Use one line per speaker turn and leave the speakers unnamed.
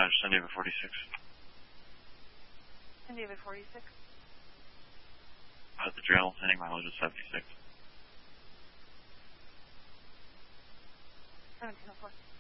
San David 46.
San David 46.
The trail, sending mileage is 76.
1704.